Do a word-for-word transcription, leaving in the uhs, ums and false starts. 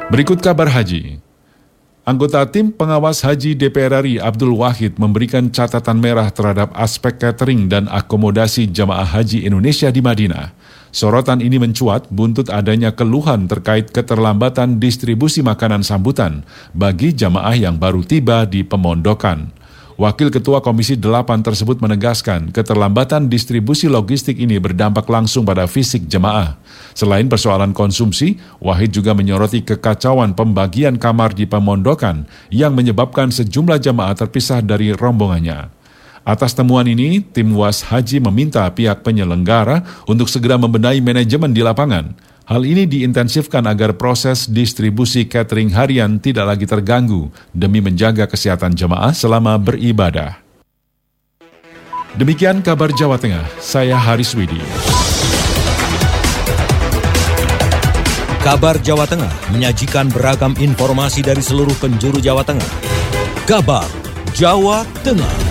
Berikut kabar haji. Anggota tim pengawas haji D P R R I Abdul Wahid memberikan catatan merah terhadap aspek catering dan akomodasi jamaah haji Indonesia di Madinah. Sorotan ini mencuat buntut adanya keluhan terkait keterlambatan distribusi makanan sambutan bagi jamaah yang baru tiba di pemondokan. Wakil Ketua Komisi delapan tersebut menegaskan keterlambatan distribusi logistik ini berdampak langsung pada fisik jemaah. Selain persoalan konsumsi, Wahid juga menyoroti kekacauan pembagian kamar di pemondokan yang menyebabkan sejumlah jemaah terpisah dari rombongannya. Atas temuan ini, tim Was Haji meminta pihak penyelenggara untuk segera membenahi manajemen di lapangan. Hal ini diintensifkan agar proses distribusi catering harian tidak lagi terganggu demi menjaga kesehatan jemaah selama beribadah. Demikian kabar Jawa Tengah, saya Haris Widi. Kabar Jawa Tengah menyajikan beragam informasi dari seluruh penjuru Jawa Tengah. Kabar Jawa Tengah.